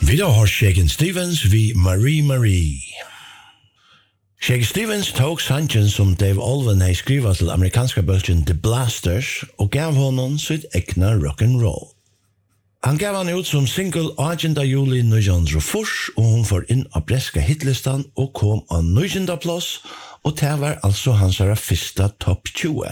Vi da har Shakin' Stevens vi Marie Marie. Shakin' Stevens tog sangen som Dave Alvin har skrivet til amerikanska bølgen The Blasters og gav honom sitt egna rock'n'roll. Han gav han ut som single 8. juli 1904 og hun får inn av breska hitlistan og kom av 9. plass og det var altså hans første topp 20.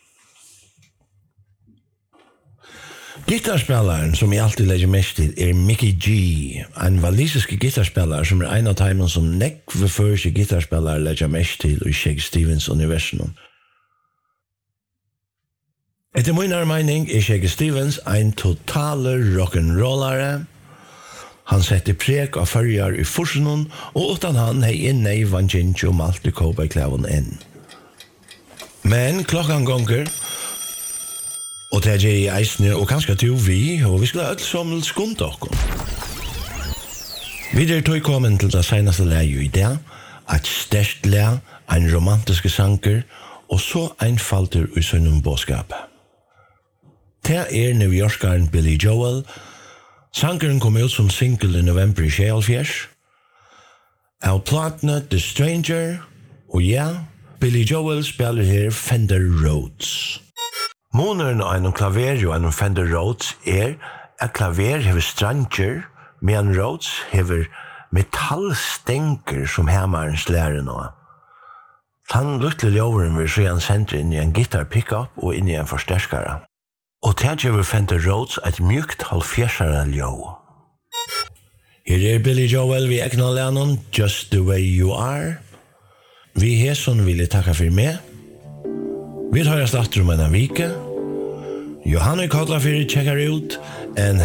Gitarspelaren som jeg alltid legger mest til Mickey G, en walisisk gitarspelare som en av timen som nekve første gitarspelare legger mest til i Shakin' Stevens universum. Etter min mening Shakin' Stevens en totale rock'n'rollare. Han setter preg av førjar i forsenon, og utan han inne i Vangincho Malte Kobe Klavon inn. Men klokkan gonger, og det er i eisne, og kanskje til vi, og vi skulle ha alt som skund okkom. Videre tog kommen til det seneste leie i det, et sterkt leie, en romantiske sanger, og så einfalter i sønnen bådskap. Det New Yorkeren Billy Joel. Sangeren kom ut som single i november i 1974. Av platene The Stranger, og ja, Billy Joel spiller her Fender Rhodes. Måneren av en klaver og en Fender Rhodes at klaver hever stranger, medan Rhodes hever metallstenker som hemmarens lærer nå. Han lukte ljøveren vil så han sender inn i en gitar pickup og inn i en forsterskare. Og det gjør Fender Rhodes et mjukt halvfjersere ljø. Her Billy Joel vi egna lennon Just the Way You Are. Vi hesson vil jeg takka for meg. Vi høres datter om en vike. Johanne Kodla fyrir tjekkar ut, and